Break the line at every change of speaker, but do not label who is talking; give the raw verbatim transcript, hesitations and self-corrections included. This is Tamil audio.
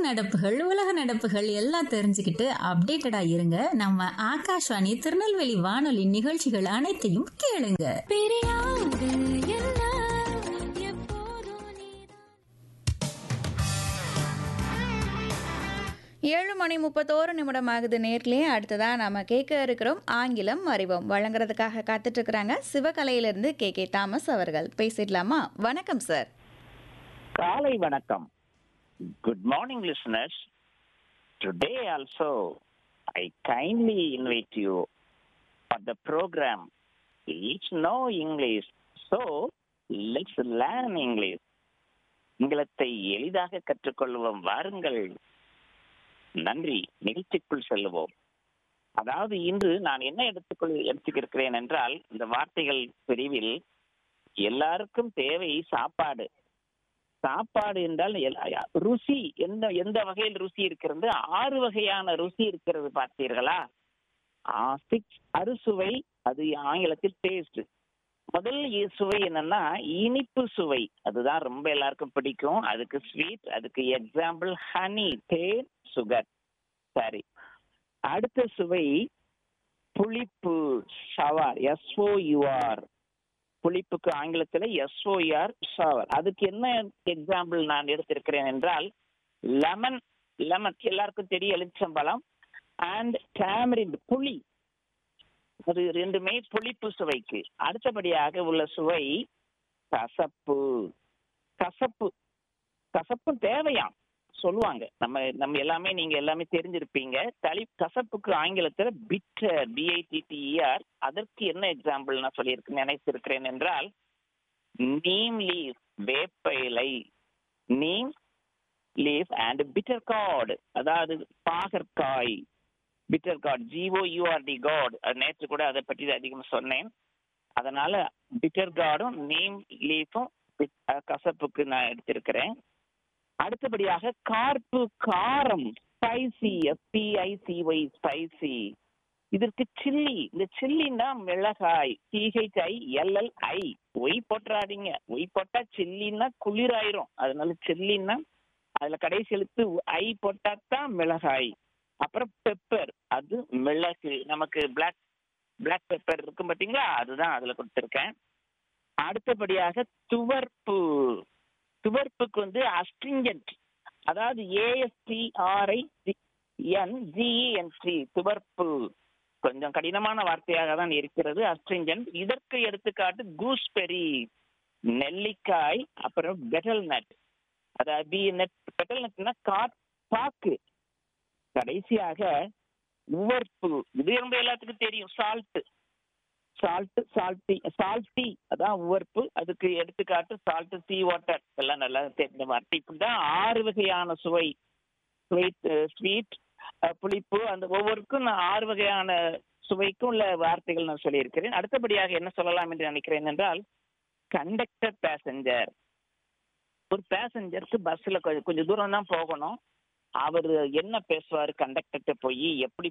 நடப்புகள், உலக நடப்புகள் எல்லாம் தெரிஞ்சுக்கிட்டு அப்டேட்டடா இருங்க. நம்ம ஆகாஷ்வாணி திருநெல்வேலி வானொலி நிகழ்ச்சிகள் அனைத்தையும் கேளுங்க.
பிரியாது என்ன எப்போதும் நீதான்.
ஏழு மணி முப்பத்தோரு நிமிடம் ஆகுது நேர்களே. அடுத்ததா நாம கேட்க இருக்கிறோம் ஆங்கிலம் அறிவோம். வழங்குறதுக்காக காத்துட்டு இருக்கிறாங்க சிவகலையிலிருந்து கே கே தாமஸ் அவர்கள். பேசிடலாமா? வணக்கம் சார்.
காலை வணக்கம். Good morning, listeners. Today also, I kindly invite you for the program. Let's know English. So, let's learn English. ஆங்கிலத்தை எளிதாக கற்றுக்கொள்வோம். வாருங்கள். நன்றி. நிகழ்ச்சிக்குள் செல்லுவோம். அதாவது இன்று நான் என்ன எடுத்துக்கொள் எடுத்துக்கிறேன் என்றால், இந்த வார்த்தைகள் பிரிவில் எல்லாருக்கும் தேவை சாப்பாடு. சாப்பாடு என்றால் எல்லா- ருசி எந்த எந்த வகையில் ருசி இருக்கிறது? ஆறு வகையான ருசி இருக்கிறது பார்த்தீர்களா? சிக்ஸ் அறுசுவை, அது ஆங்கிலத்தில் டேஸ்ட். முதல் இ- சுவை என்னன்னா இனிப்பு சுவை. அதுதான் ரொம்ப எல்லாருக்கும் பிடிக்கும். அதுக்கு ஸ்வீட், அதுக்கு எக்ஸாம்பிள் ஹனி, தேன், சுகர். சரி, அடுத்த சுவை புளிப்பு, சவார், எஸ்ஓயூஆர். புளிப்புக்கு ஆங்கிலத்தில் எஸ்ஓஆர், சவர். அதுக்கு என்ன எக்ஸாம்பிள் நான் எடுத்திருக்கிறேன் என்றால் லெமன். லெமன் எல்லாருக்கும் தெரியும், எலுமிச்சம்பழம். அண்ட் டேமரிண்ட், புளி. அது ரெண்டுமே புளிப்பு சுவைக்கு. அடுத்தபடியாக உள்ள சுவை கசப்பு. கசப்பு கசப்பு தேவையாம் சொல்லுவாங்க. நம்ம நம்ம எல்லாமே நீங்க எல்லாமே தெரிஞ்சிருப்பீங்க. தளி கசப்புக்கு ஆங்கிலத்தில் பிட்டர், பிஐடிடிஇஆர். அதற்கு என்ன எக்ஸாம்பிள் நான் சொல்லியிருக்கேன் நினைத்திருக்கிறேன் என்றால் நீம் லீஃப், வேப்ப இலை. Neem leaf and bitter card, அதாவது பாகற்காய். Bitter card, ஜிஓயூஆர்டி card. நேற்று கூட அதை பற்றி அதிகமாக சொன்னேன். அதனால பிட்டர் கார்டும் நீம் லீஃபும் கசப்புக்கு நான் எடுத்திருக்கிறேன். அடுத்தபடியாக கார்ப்பு, காரம், ஸ்பைசி, எஸ்பிஐசிஒய், ஸ்பைசி. இதற்கு சில்லி. இந்த சில்லின்னா மிளகாய், சிஹெச்ஐ எல்எல்ஐ. ஒய் போட்டுறாதீங்க. ஒய் போட்டா சில்லின்னா குளிராயிரும். அதனால சில்லின்னா அதுல கடைசி எழுத்து ஐ போட்டாத்தான் மிளகாய். அப்புறம் பெப்பர், அது மிளகு. நமக்கு பிளாக் பிளாக் பெப்பர் இருக்கும் பார்த்தீங்களா, அதுதான் அதுல கொடுத்துருக்கேன். அடுத்தபடியாக துவர்ப்பு. துவர்ப்புக்கு வந்து அஸ்ட்ரிங்கன்ட், அதாவது ஏஎஸ்டிஆர்ஐ என்ஜிஇஎன்டி. துவர்ப்பு கொஞ்சம் கடினமான வார்த்தையாக தான் இருக்கிறது, அஸ்ட்ரிங்கன்ட். இதற்கு எடுத்துக்காட்டு கூஸ்பெரி, நெல்லிக்காய். அப்புறம் பெட்டல் நட், அதாவது பெட்டல் நட்னா காட் பாக்கு. கடைசியாக உவர்ப்பு. இது ரொம்ப எல்லாத்துக்கும் தெரியும், சால்ட். சால்ட், சால்ட்டி, சால்ட்டி, அதான் உவர்ப்பு. அதுக்கு எடுத்துக்காட்டு சால்ட், சீ வாட்டர். எல்லாம் நல்லா தெரிஞ்ச வார்த்தை. இப்படிதான் ஆறு வகையான சுவை. ஸ்வீட், ஸ்வீட், புளிப்பு, அந்த ஒவ்வொருக்கும் நான் ஆறு வகையான சுவைக்கும் உள்ள வார்த்தைகள் நான் சொல்லியிருக்கிறேன். அடுத்தபடியாக என்ன சொல்லலாம் என்று நினைக்கிறேன் என்றால் கண்டக்டர், பேசஞ்சர். ஒரு பேசஞ்சருக்கு பஸ்ல கொஞ்சம் தூரம் தான் போகணும். அவர் என்ன பேசுவார் கண்டக்டர்கிட்ட போய், எப்படி